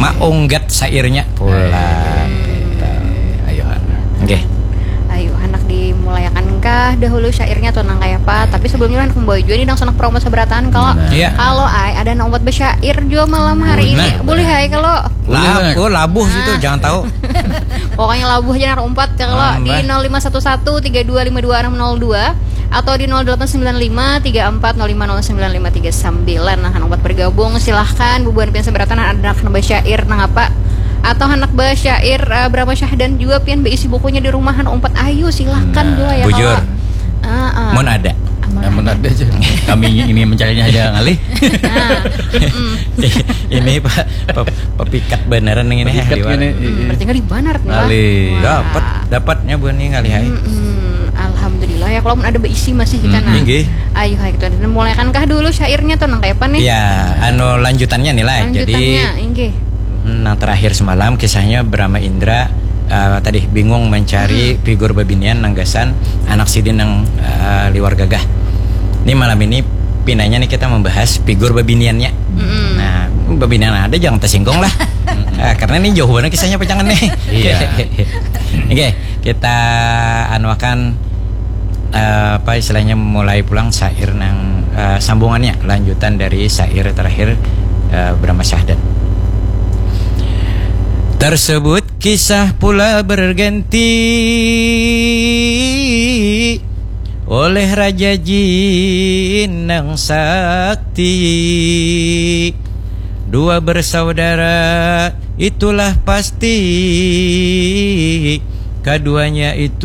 Maunggat sairnya pula. Ayo. Oke. Ayo anak dimulaiakankah dahulu syairnya tuh nang kayak apa? Tapi sebelumnya anak membawa juga nih nang sonak promo seberatan kalau ai ada nang buat bersyair juga malam hari ini. Boleh hai kalau labuh situ jangan tahu. Pokoknya labuh aja nang umpat kalau di 051132525602 atau di 089534050959. Nah, anak buat bergabung silahkan bubuan pian seberatan anak syair nang apa? Atau anak syair berapa syahdan juga pian beisi bukunya di rumahan umpat ayu silahkan juga ya bujur. Kalau Mon ada. Namun ada aja. Kami ini mencarinya aja ngalih. Ini pepikat beneran yang ini berarti nggak dibanar nih ngalih. Dapatnya buan ini ngalih hai. Alhamdulillah ya kalau ada beisi masih kita nah. Ayo hai kita mulaiankah dulu syairnya tuh nang kayak apa nih? Ya, lanjutannya nih lah. Jadi nah terakhir semalam kisahnya Brahma Indra tadi bingung mencari figur babinian nanggasan anak sidin yang liwar gagah. Ini malam ini pinanya nih kita membahas figur babiniannya. Nah, babinian ada jangan tersinggung lah. Karena ini jauh banget kisahnya pecangan nih. Iya. Oke, kita anuakan apa istilahnya mulai pulang syair nang sambungannya lanjutan dari syair terakhir Brahma Syahdan. Tersebut kisah pula berganti oleh Raja Jin nang sakti. Dua bersaudara itulah pasti, keduanya itu